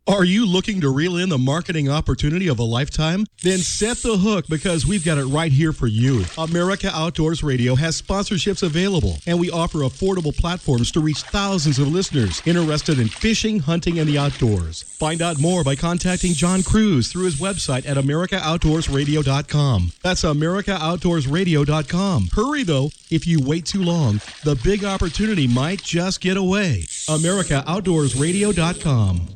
Are you looking to reel in the marketing opportunity of a lifetime? Then set the hook, because we've got it right here for you. America Outdoors Radio has sponsorships available, and we offer affordable platforms to reach thousands of listeners interested in fishing, hunting, and the outdoors. Find out more by contacting John Cruz through his website at AmericaOutdoorsRadio.com. That's AmericaOutdoorsRadio.com. Hurry, though. If you wait too long, the big opportunity might just get away. AmericaOutdoorsRadio.com.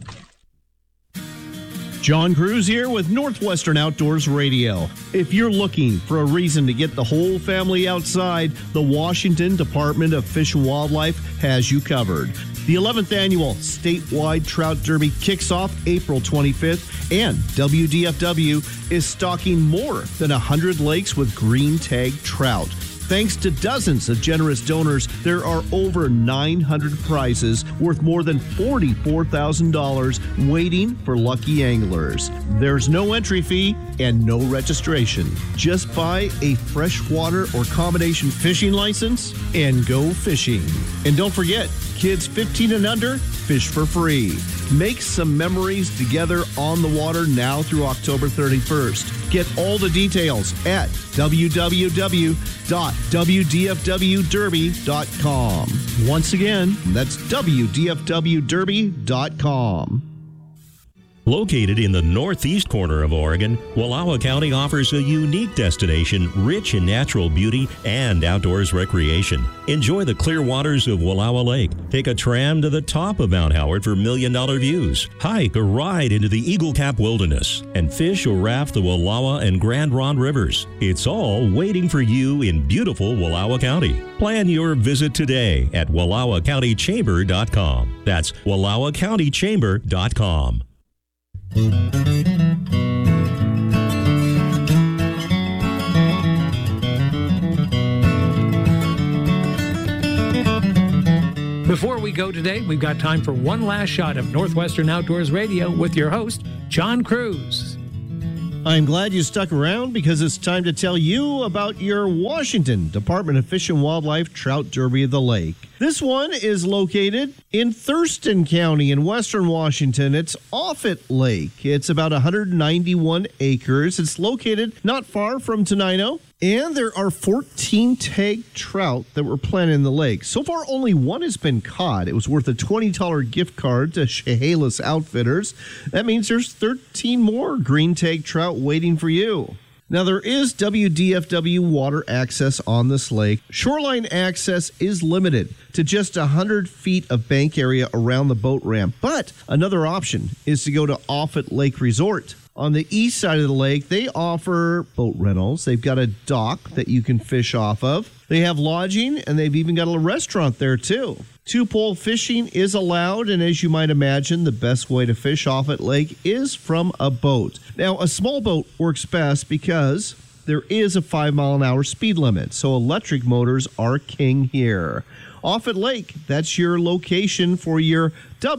John Cruz here with Northwestern Outdoors Radio. If you're looking for a reason to get the whole family outside, the Washington Department of Fish and Wildlife has you covered. The 11th annual statewide trout derby kicks off April 25th, and WDFW is stocking more than 100 lakes with green tag trout. Thanks to dozens of generous donors, there are over 900 prizes worth more than $44,000 waiting for lucky anglers. There's no entry fee and no registration. Just buy a freshwater or combination fishing license and go fishing. And don't forget, kids 15 and under, fish for free. Make some memories together on the water now through October 31st. Get all the details at www.wdfwderby.com. Once again, that's wdfwderby.com. Located in the northeast corner of Oregon, Wallowa County offers a unique destination rich in natural beauty and outdoors recreation. Enjoy the clear waters of Wallowa Lake. Take a tram to the top of Mount Howard for million-dollar views. Hike or ride into the Eagle Cap Wilderness and fish or raft the Wallowa and Grand Ronde rivers. It's all waiting for you in beautiful Wallowa County. Plan your visit today at WallowaCountyChamber.com. That's WallowaCountyChamber.com. Before we go today, we've got time for one last shot of Northwestern Outdoors Radio with your host, John Cruz. I'm glad you stuck around, because it's time to tell you about your Washington Department of Fish and Wildlife Trout Derby of the Lake. This one is located in Thurston County in western Washington. It's Offutt Lake. It's about 191 acres. It's located not far from Tenino. And there are 14 tag trout that were planted in the lake. So far, only one has been caught. It was worth a $20 gift card to Chehalis Outfitters. That means there's 13 more green tag trout waiting for you. Now, there is WDFW water access on this lake. Shoreline access is limited to just 100 feet of bank area around the boat ramp. But another option is to go to Offutt Lake Resort. On the east side of the lake, they offer boat rentals. They've got a dock that you can fish off of. They have lodging, and they've even got a restaurant there, too. Two-pole fishing is allowed, and as you might imagine, the best way to fish Offutt Lake is from a boat. Now, a small boat works best because there is a 5-mile-an-hour speed limit, so electric motors are king here. Offutt Lake, that's your location for your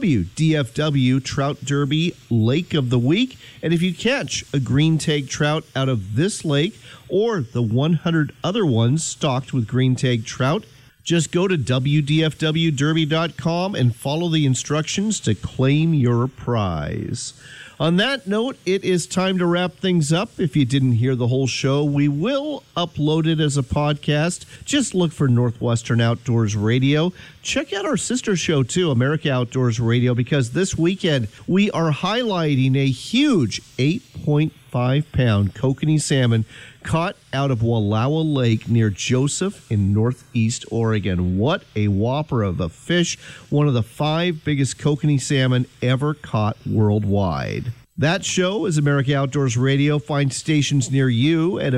WDFW Trout Derby Lake of the Week. And if you catch a green tag trout out of this lake or the 100 other ones stocked with green tag trout, just go to WDFWderby.com and follow the instructions to claim your prize. On that note, it is time to wrap things up. If you didn't hear the whole show, we will upload it as a podcast. Just look for Northwestern Outdoors Radio. Check out our sister show, too, America Outdoors Radio, because this weekend we are highlighting a huge 8.5-pound kokanee salmon caught out of Wallowa Lake near Joseph in northeast Oregon. What a whopper of a fish. One of the 5 biggest kokanee salmon ever caught worldwide. That show is America Outdoors Radio. Find stations near you at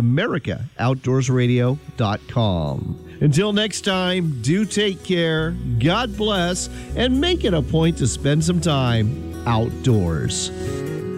AmericaOutdoorsRadio.com. Until next time, do take care, God bless, and make it a point to spend some time outdoors.